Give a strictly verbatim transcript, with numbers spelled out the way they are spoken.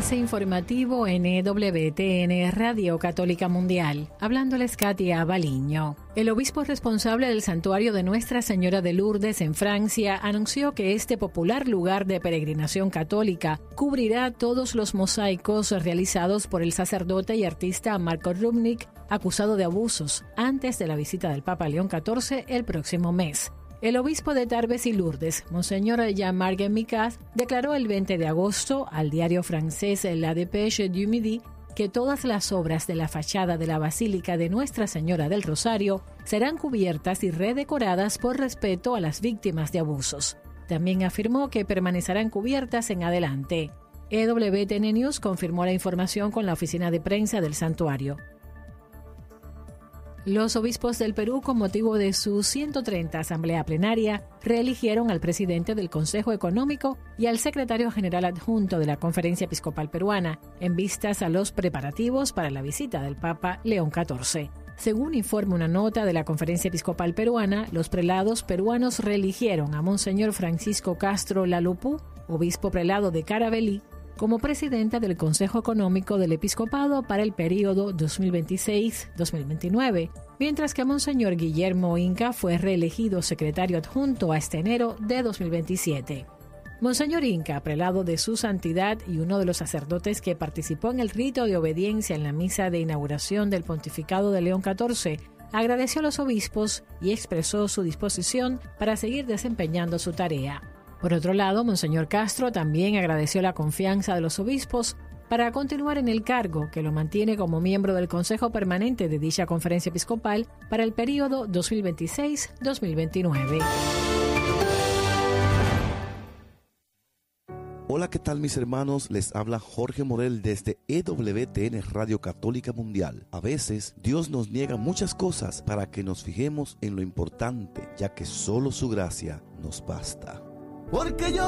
Avance informativo en E W T N Radio Católica Mundial. Hablándoles Katia Baliño. El obispo responsable del santuario de Nuestra Señora de Lourdes en Francia anunció que este popular lugar de peregrinación católica cubrirá todos los mosaicos realizados por el sacerdote y artista Marco Rubnik, acusado de abusos, antes de la visita del Papa León catorce el próximo mes. El obispo de Tarbes y Lourdes, Monseñor Jean-Marc Micas, declaró el veinte de agosto al diario francés La Dépêche du Midi que todas las obras de la fachada de la Basílica de Nuestra Señora del Rosario serán cubiertas y redecoradas por respeto a las víctimas de abusos. También afirmó que permanecerán cubiertas en adelante. E W T N News confirmó la información con la oficina de prensa del santuario. Los obispos del Perú, con motivo de su ciento treinta Asamblea Plenaria, reeligieron al presidente del Consejo Económico y al secretario general adjunto de la Conferencia Episcopal Peruana, en vistas a los preparativos para la visita del Papa León catorce. Según informa una nota de la Conferencia Episcopal Peruana, los prelados peruanos reeligieron a Monseñor Francisco Castro Lalupú, obispo prelado de Caravelí, como presidenta del Consejo Económico del Episcopado para el período dos mil veintiséis a dos mil veintinueve, mientras que Monseñor Guillermo Inca fue reelegido secretario adjunto hasta enero de dos mil veintisiete. Monseñor Inca, prelado de su santidad y uno de los sacerdotes que participó en el rito de obediencia en la misa de inauguración del pontificado de León catorce, agradeció a los obispos y expresó su disposición para seguir desempeñando su tarea. Por otro lado, Monseñor Castro también agradeció la confianza de los obispos para continuar en el cargo, que lo mantiene como miembro del Consejo Permanente de dicha Conferencia Episcopal para el período dos mil veintiséis a dos mil veintinueve. Hola, ¿qué tal mis hermanos? Les habla Jorge Morel desde E W T N Radio Católica Mundial. A veces Dios nos niega muchas cosas para que nos fijemos en lo importante, ya que solo su gracia nos basta. Porque yo